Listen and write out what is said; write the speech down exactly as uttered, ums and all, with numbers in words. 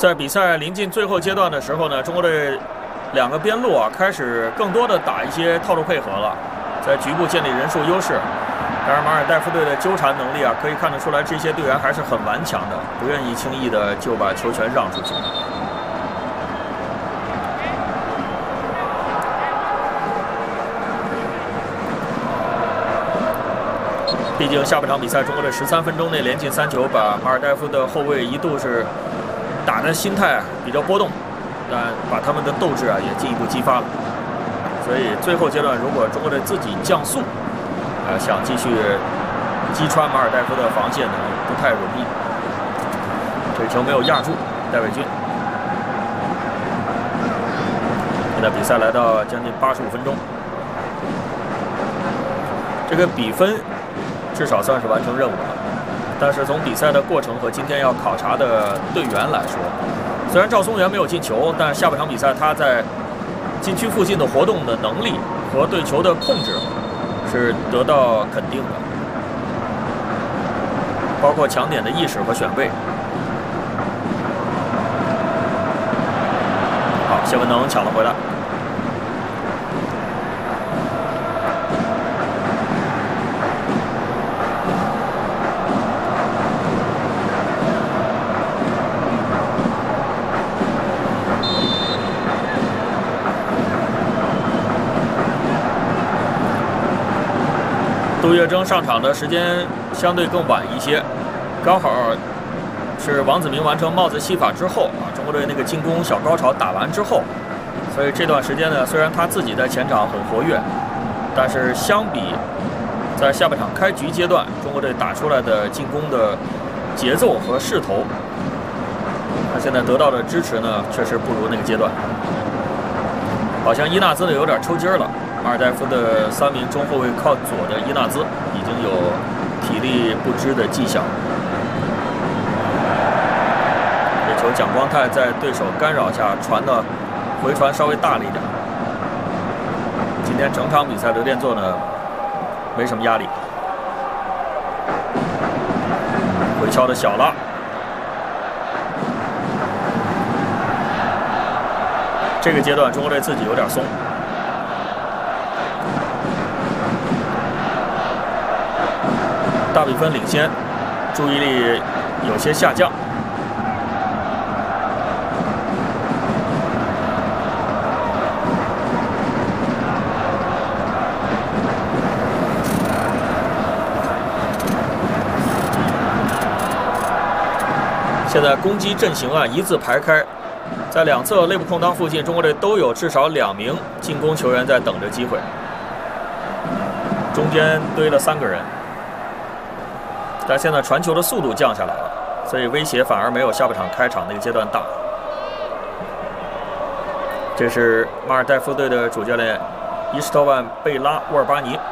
在比赛临近最后阶段的时候呢，中国队两个边路啊开始更多的打一些套路配合了，在局部建立人数优势。当然，马尔代夫队的纠缠能力啊，可以看得出来，这些队员还是很顽强的，不愿意轻易的就把球权让出去。毕竟下半场比赛，中国队十三分钟内连进三球，把马尔代夫的后卫一度是打的心态比较波动，但把他们的斗志啊也进一步激发了。所以最后阶段，如果中国队自己降速，呃，想继续击穿马尔代夫的防线呢，不太容易。这球没有压住戴伟军。现在比赛来到将近八十五分钟，这个比分至少算是完成任务了。但是从比赛的过程和今天要考察的队员来说，虽然赵松元没有进球，但下半场比赛他在禁区附近的活动的能力和对球的控制是得到肯定的，包括抢点的意识和选位。好，谢文能抢了回来。杜月笙上场的时间相对更晚一些，刚好是王子铭完成帽子戏法之后啊，中国队那个进攻小高潮打完之后，所以这段时间呢，虽然他自己在前场很活跃，但是相比在下半场开局阶段，中国队打出来的进攻的节奏和势头，他现在得到的支持呢，确实不如那个阶段。好像伊纳兹的有点抽筋了。马尔代夫的三名中后卫靠左的伊纳兹已经有体力不支的迹象。这球蒋光太在对手干扰下传的回传稍微大了一点。今天整场比赛刘殿座呢没什么压力，回敲的小了。这个阶段中国队自己有点松。大比分领先，注意力有些下降。现在攻击阵型啊一字排开，在两侧内部空当附近，中国队都有至少两名进攻球员在等着机会，中间堆了三个人。但现在传球的速度降下来了，所以威胁反而没有下半场开场那个阶段大。这是马尔代夫队的主教练伊什托万·贝拉沃尔巴尼。